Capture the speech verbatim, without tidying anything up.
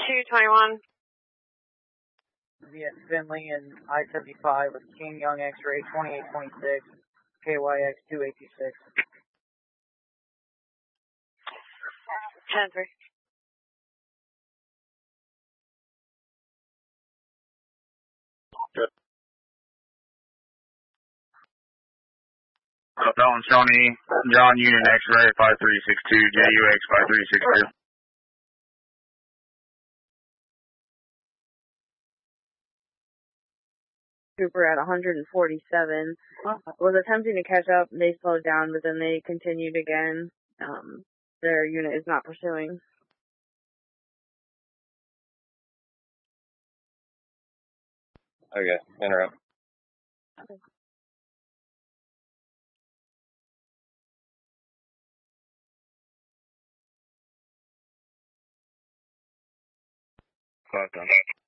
two twenty-one. Viet Finley and I seventy-five with King Young X-ray twenty-eight twenty-six, K Y X two eight two six. ten three. Good. Dalton Sony, John Union X-ray five three six two, J U X five three six two. Trooper at one forty-seven was attempting to catch up. They slowed down, but then they continued again. Um, their unit is not pursuing. Okay, interrupt. Okay. Five done.